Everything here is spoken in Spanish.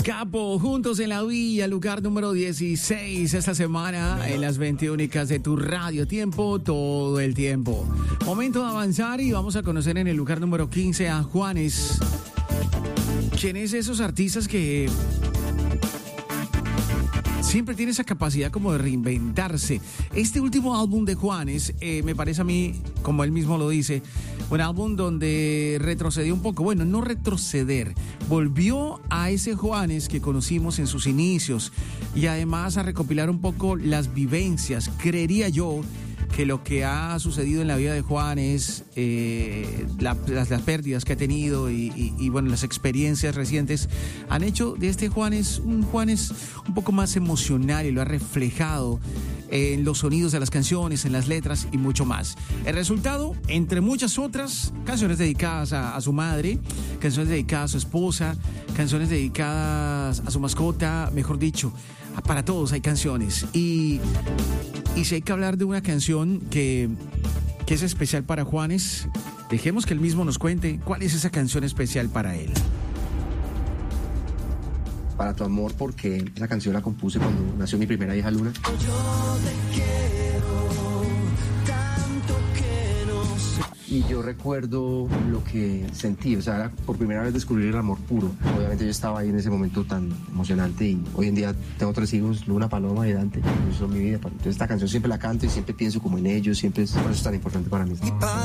Capo, juntos en la villa, lugar número 16 esta semana en las 20 únicas de tu radio. Tiempo, todo el tiempo. Momento de avanzar y vamos a conocer en el lugar número 15 a Juanes. ¿Quién es esos artistas que siempre tiene esa capacidad como de reinventarse? Este último álbum de Juanes, me parece a mí, como él mismo lo dice, un álbum donde retrocedió un poco. Bueno, no retroceder, volvió a ese Juanes que conocimos en sus inicios y además a recopilar un poco las vivencias. Creería yo que lo que ha sucedido en la vida de Juanes, las pérdidas que ha tenido y bueno, las experiencias recientes han hecho de este Juanes un poco más emocional y lo ha reflejado en los sonidos de las canciones, en las letras y mucho más. El resultado, entre muchas otras, canciones dedicadas a su madre, canciones dedicadas a su esposa, canciones dedicadas a su mascota, mejor dicho, para todos hay canciones. Y si hay que hablar de una canción que es especial para Juanes, dejemos que él mismo nos cuente cuál es esa canción especial para él. Para tu amor, porque esa canción la compuse cuando nació mi primera hija Luna. Yo te quiero tanto que no sé. Y yo recuerdo lo que sentí, o sea, era por primera vez descubrir el amor puro. Obviamente yo estaba ahí en ese momento tan emocionante y hoy en día tengo 3 hijos, Luna, Paloma y Dante. Ellos son mi vida. Entonces esta canción siempre la canto y siempre pienso como en ellos, por eso es tan importante para mí.